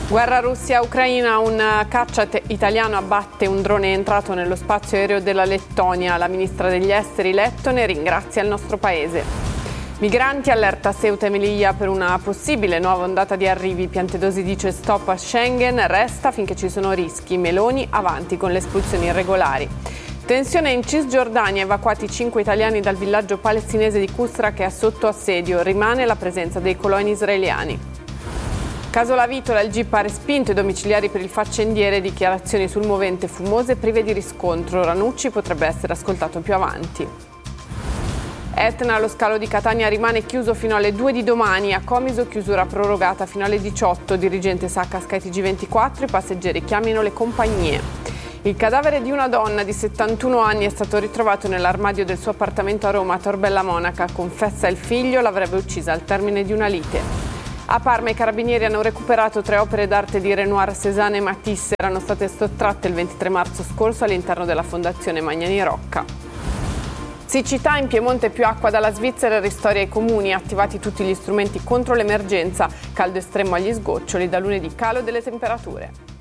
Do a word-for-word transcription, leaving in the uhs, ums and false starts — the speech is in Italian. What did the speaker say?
Guerra Russia-Ucraina, un caccia italiano abbatte un drone entrato nello spazio aereo della Lettonia. La ministra degli esteri lettone ringrazia il nostro paese. Migranti, allerta Ceuta e Melilla per una possibile nuova ondata di arrivi. Piantedosi dice stop a Schengen, resta finché ci sono rischi. Meloni avanti con le espulsioni irregolari. Tensione in Cisgiordania, evacuati cinque italiani dal villaggio palestinese di Qusra che è sotto assedio. Rimane la presenza dei coloni israeliani. Caso La Vitola, il G I P ha respinto i domiciliari per il faccendiere, dichiarazioni sul movente fumose prive di riscontro. Ranucci potrebbe essere ascoltato più avanti. Etna, lo scalo di Catania rimane chiuso fino alle due di domani, a Comiso chiusura prorogata fino alle diciotto. Dirigente Sacca Sky T G ventiquattro, i passeggeri chiamino le compagnie. Il cadavere di una donna di settantuno anni è stato ritrovato nell'armadio del suo appartamento a Roma, a Torbella Monaca. Confessa il figlio l'avrebbe uccisa al termine di una lite. A Parma i carabinieri hanno recuperato tre opere d'arte di Renoir, Cézanne e Matisse. Erano state sottratte il ventitré marzo scorso all'interno della Fondazione Magnani Rocca. Siccità in Piemonte, più acqua dalla Svizzera e ristori ai comuni. Attivati tutti gli strumenti contro l'emergenza. Caldo estremo agli sgoccioli, da lunedì calo delle temperature.